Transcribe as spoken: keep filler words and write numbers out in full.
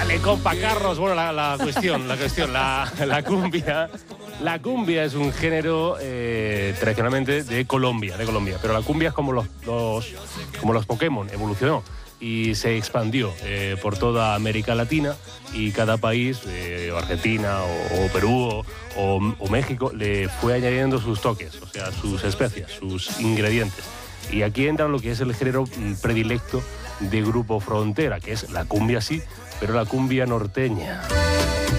Eh, compa Carlos, bueno, la, la cuestión, la cuestión, la, la cumbia, la cumbia es un género eh, tradicionalmente de Colombia, de Colombia, pero la cumbia es como los, los como los Pokémon, evolucionó y se expandió eh, por toda América Latina y cada país, eh, Argentina o, o Perú o, o, o México, le fue añadiendo sus toques, o sea, sus especias, sus ingredientes. Y aquí entra lo que es el género predilecto de Grupo Frontera, que es la cumbia sí, pero la cumbia norteña.